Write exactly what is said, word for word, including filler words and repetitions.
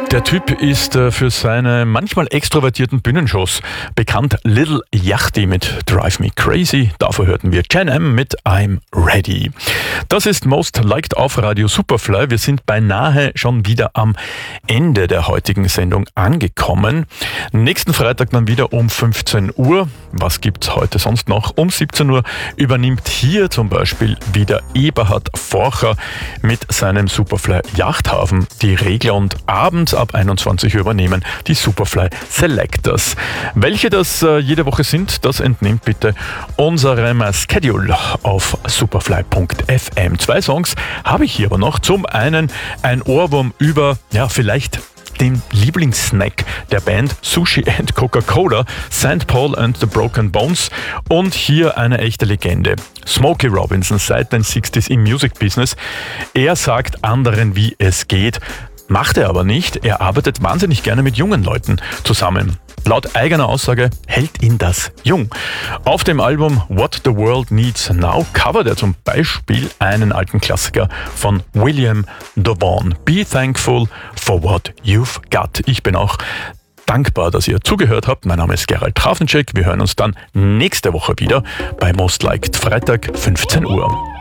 Der Typ ist äh, für seine manchmal extrovertierten Bühnenshows bekannt. Little Yachty mit Drive Me Crazy. Davor hörten wir Jan M mit I'm Ready. Das ist Most Liked auf Radio Superfly. Wir sind beinahe schon wieder am Ende der heutigen Sendung angekommen. Nächsten Freitag dann wieder um fünfzehn Uhr. Was gibt's heute sonst noch? Um siebzehn Uhr übernimmt hier zum Beispiel wieder Eberhard Forcher mit seinem Superfly Yachthafen die Regler und abends ab einundzwanzig Uhr übernehmen die Superfly Selectors. Welche das äh, jede Woche sind, das entnehmt bitte unserem Schedule auf superfly punkt f m. Zwei Songs habe ich hier aber noch. Zum einen ein Ohrwurm über, ja, vielleicht den Lieblingssnack der Band Sushi and Coca-Cola, Saint Paul and the Broken Bones, und hier eine echte Legende. Smokey Robinson, seit den sechziger im Music Business. Er sagt anderen, wie es geht, macht er aber nicht. Er arbeitet wahnsinnig gerne mit jungen Leuten zusammen. Laut eigener Aussage hält ihn das jung. Auf dem Album What the World Needs Now covert er zum Beispiel einen alten Klassiker von William DeVaughn. Be thankful for what you've got. Ich bin auch dankbar, dass ihr zugehört habt. Mein Name ist Gerald Trafnicek. Wir hören uns dann nächste Woche wieder bei Most Liked, Freitag fünfzehn Uhr.